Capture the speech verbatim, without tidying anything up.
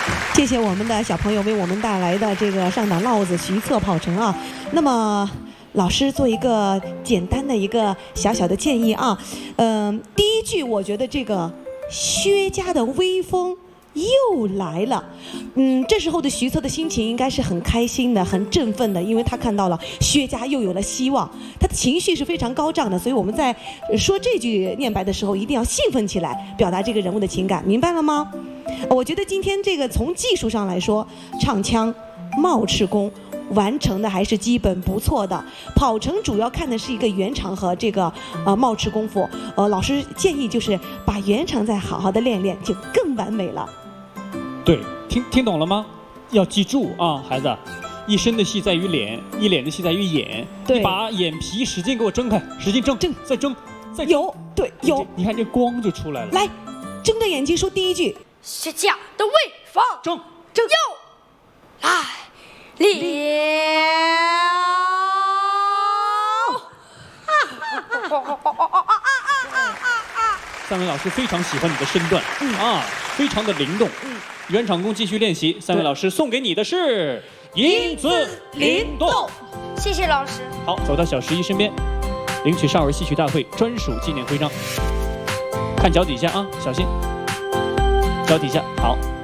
谢谢我们的小朋友为我们带来的这个上党烙子徐策跑程啊。那么老师做一个简单的一个小小的建议啊，嗯、呃，第一句我觉得这个薛家的威风又来了，嗯，这时候的徐策的心情应该是很开心的，很振奋的，因为他看到了薛家又有了希望，他的情绪是非常高涨的，所以我们在说这句念白的时候，一定要兴奋起来，表达这个人物的情感，明白了吗？我觉得今天这个从技术上来说，唱腔、冒翅功完成的还是基本不错的。跑程主要看的是一个圆场和这个呃冒翅功夫，呃，老师建议就是把圆场再好好的练练，就更完美了。 对，听听懂了吗？要记住啊，孩子，一身的戏在于脸，一脸的戏在于眼。 对， 你把眼皮使劲给我睁开，使劲睁， 睁， 再睁，再睁有，对，有。 你看这光就出来了。 来，睁着眼睛说第一句。 薛家的威风， 睁， 睁， 又来了。 三位老师非常喜欢你的身段，嗯啊，非常的灵动。嗯，圆场功继续练习。三位老师送给你的是英姿灵动。 谢谢老师。 好，走到小十一身边，领取少儿戏曲大会专属纪念徽章。看脚底下啊，小心，脚底下好。